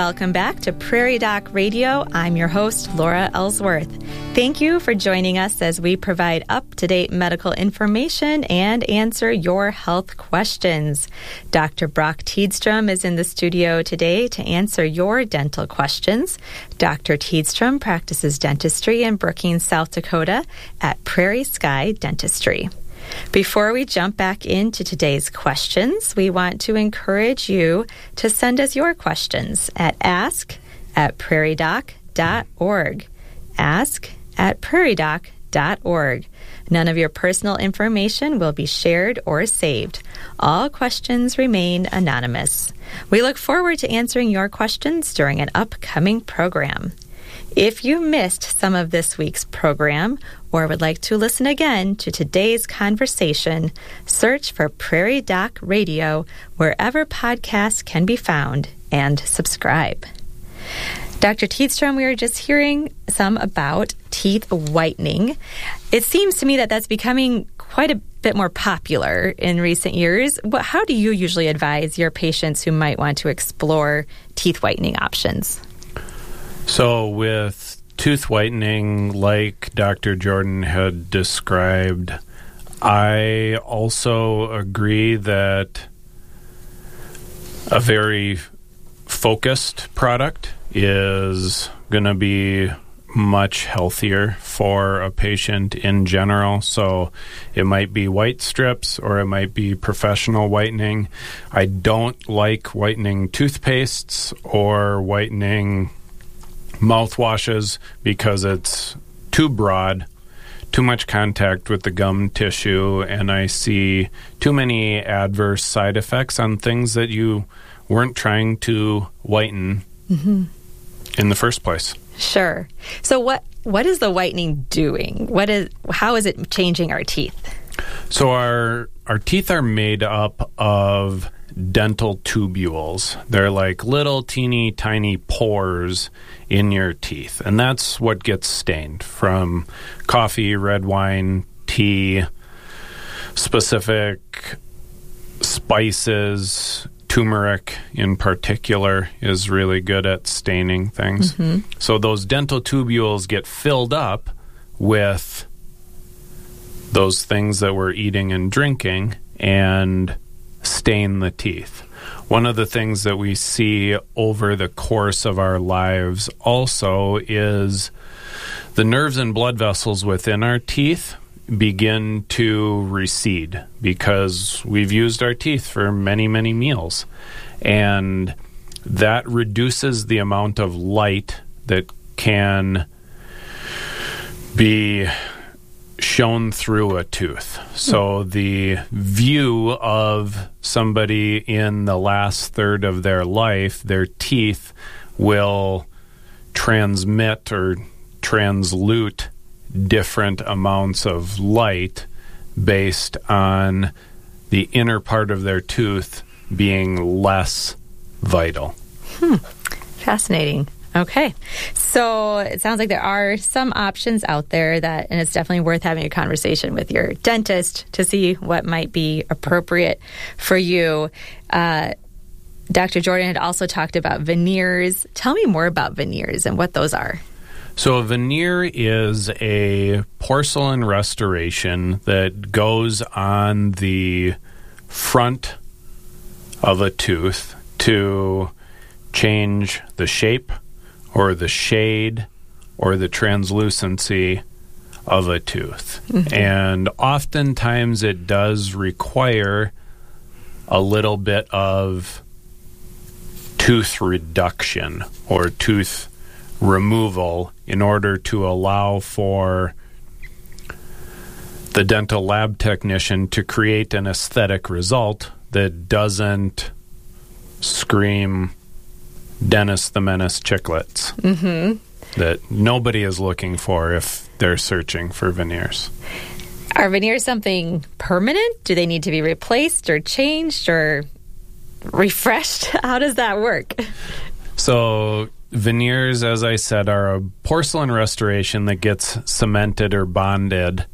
Welcome back to Prairie Doc Radio. I'm your host, Laura Ellsworth. Thank you for joining us as we provide up-to-date medical information and answer your health questions. Dr. Brock Tiedstrom is in the studio today to answer your dental questions. Dr. Tiedstrom practices dentistry in Brookings, South Dakota at Prairie Sky Dentistry. Before we jump back into today's questions, we want to encourage you to send us your questions at ask@prairiedoc.org. ask@prairiedoc.org. None of your personal information will be shared or saved. All questions remain anonymous. We look forward to answering your questions during an upcoming program. If you missed some of this week's program or would like to listen again to today's conversation, search for Prairie Doc Radio wherever podcasts can be found and subscribe. Dr. Tiedstrom, we were just hearing some about teeth whitening. It seems to me that that's becoming quite a bit more popular in recent years. How do you usually advise your patients who might want to explore teeth whitening options? So with tooth whitening, like Dr. Jordan had described, I also agree that a very focused product is going to be much healthier for a patient in general. So it might be white strips or it might be professional whitening. I don't like whitening toothpastes or whitening mouthwashes because it's too broad, too much contact with the gum tissue, and I see too many adverse side effects on things that you weren't trying to whiten in the first place. Sure. So what is the whitening doing? How is it changing our teeth? So our teeth are made up of dental tubules. They're like little teeny tiny pores in your teeth, and that's what gets stained from coffee, red wine, tea, specific spices. Turmeric in particular is really good at staining things. So those dental tubules get filled up with those things that we're eating and drinking and stain the teeth. One of the things that we see over the course of our lives also is the nerves and blood vessels within our teeth begin to recede because we've used our teeth for many, many meals. And that reduces the amount of light that can be shown through a tooth. So the view of somebody in the last third of their life, their teeth will transmit or translute different amounts of light based on the inner part of their tooth being less vital. Fascinating. Okay. So it sounds like there are some options out there and it's definitely worth having a conversation with your dentist to see what might be appropriate for you. Dr. Jordan had also talked about veneers. Tell me more about veneers and what those are. So a veneer is a porcelain restoration that goes on the front of a tooth to change the shape or the shade or the translucency of a tooth. And oftentimes it does require a little bit of tooth reduction or tooth removal in order to allow for the dental lab technician to create an aesthetic result that doesn't scream Dennis the Menace Chiclets that nobody is looking for if they're searching for veneers. Are veneers something permanent? Do they need to be replaced or changed or refreshed? How does that work? So veneers, as I said, are a porcelain restoration that gets cemented or bonded